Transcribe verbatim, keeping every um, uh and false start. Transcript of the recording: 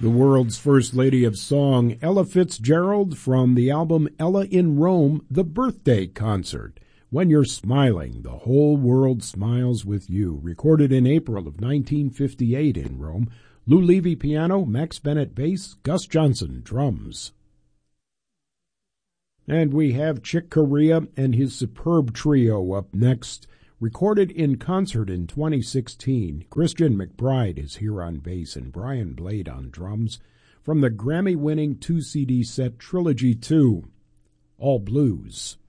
The world's first lady of song, Ella Fitzgerald, from the album Ella in Rome, The Birthday Concert. When you're smiling, the whole world smiles with you. Recorded in April of nineteen fifty-eight in Rome. Lou Levy piano, Max Bennett bass, Gus Johnson drums. And we have Chick Corea and his superb trio up next. Recorded in concert in twenty sixteen, Christian McBride is here on bass and Brian Blade on drums from the Grammy-winning two C D set Trilogy two, All Blues.